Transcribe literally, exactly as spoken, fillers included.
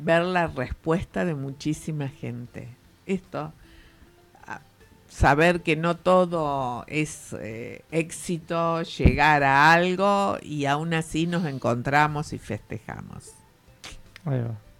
ver la respuesta de muchísima gente. Esto, a- saber que no todo es eh, éxito, llegar a algo y aún así nos encontramos y festejamos. Ahí va.